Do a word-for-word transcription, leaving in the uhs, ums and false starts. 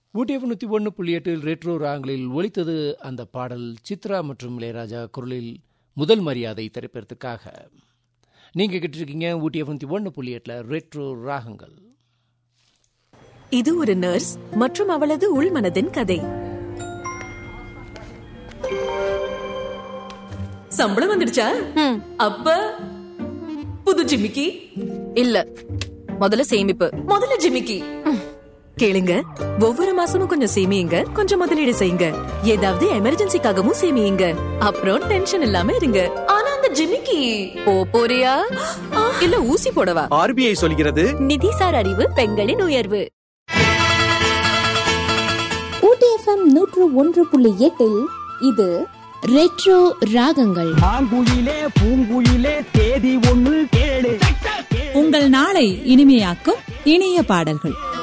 ஊட்டி FM நூற்றி ஒன்று புள்ளி எட்டில் ரெட்ரோ ராங்களில் ஒலித்தது அந்த பாடல் சித்ரா மற்றும் இளையராஜா குரலில் முதல் மரியாதை திரைப்படத்துக்காக. நீங்கள் கேட்டிருக்கீங்க ஊட்டி எஃப்எம் நூற்றி ஒன்று புள்ளி எட்டில் ரெட்ரோ ராகங்கள். இது ஒரு நர்ஸ் மற்றும் அவளது உள்மனதின் கதை. சம்பளம் வந்துடுச்சா? அப்ப புது ஜிமிக்கி இல்ல, முதல்ல சேமிப்பு. முதல்ல ஜிமிக்கி கேளுங்க. ஒவ்வொரு மாசமும் கொஞ்சம் சேமியுங்க, கொஞ்சம் முதலீடு செய்யுங்க. ஏதாவது எமர்ஜென்சிக்காகவும் சேமியுங்க. அப்புறம் டென்ஷன் இல்லாம இருங்க. ஆனா அந்த ஜிமிக்கி போ போறியா இல்ல ஊசி போடவா? ஆர்பிஐ சொல்கிறது நிதிசார் அறிவு பெண்களின் உயர்வு. ஊட்டி எஃப்எம் நூற்று ஒன்று புள்ளி எட்டில் இது ரெட்ரோ ராகங்கள். ஆங்குயிலே பூங்குயிலே தேதி ஒன்று கேளு. உங்கள் நாளை இனிமையாக்கும் இனிய பாடல்கள்.